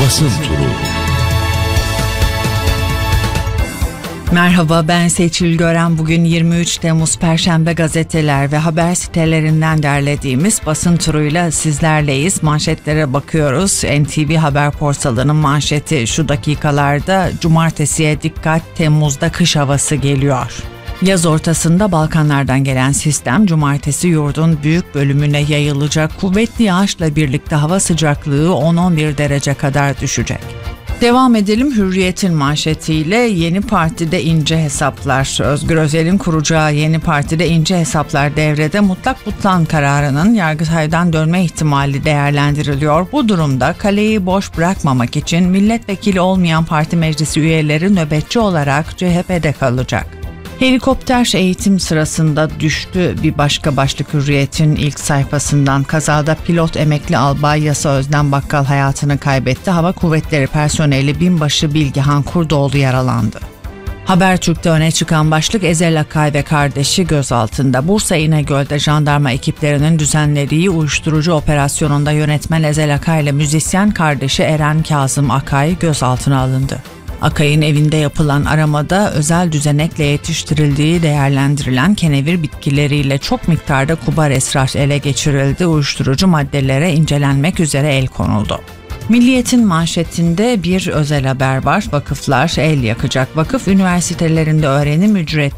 Basın Turu. Merhaba, ben Seçil Gören. Bugün 23 Temmuz Perşembe, gazeteler ve haber sitelerinden derlediğimiz basın turuyla sizlerleyiz. Manşetlere bakıyoruz. NTV Haber portalının manşeti şu dakikalarda: Cumartesiye dikkat, Temmuz'da kış havası geliyor. Yaz ortasında Balkanlardan gelen sistem cumartesi yurdun büyük bölümüne yayılacak. Kuvvetli yağışla birlikte hava sıcaklığı 10-11 derece kadar düşecek. Devam edelim Hürriyet'in manşetiyle. Yeni Parti'de ince hesaplar. Özgür Özel'in kuracağı Yeni Parti'de ince hesaplar devrede. Mutlak butlan kararının Yargıtay'dan dönme ihtimali değerlendiriliyor. Bu durumda kaleyi boş bırakmamak için milletvekili olmayan parti meclisi üyeleri nöbetçi olarak CHP'de kalacak. Helikopter eğitim sırasında düştü. Bir başka başlık Hürriyet'in ilk sayfasından: kazada pilot emekli albay Yasa Özden Bakkal hayatını kaybetti. Hava Kuvvetleri personeli binbaşı Bilgehan Kurdoğlu yaralandı. Habertürk'te öne çıkan başlık: Ezel Akay ve kardeşi gözaltında. Bursa İnegöl'de jandarma ekiplerinin düzenlediği uyuşturucu operasyonunda yönetmen Ezel Akay ile müzisyen kardeşi Eren Kazım Akay gözaltına alındı. Akay'ın evinde yapılan aramada özel düzenekle yetiştirildiği değerlendirilen kenevir bitkileriyle çok miktarda kubar esrar ele geçirildi. Uyuşturucu maddelere incelenmek üzere el konuldu. Milliyet'in manşetinde bir özel haber var. Vakıflar el yakacak. Vakıf üniversitelerinde öğrenim ücretleri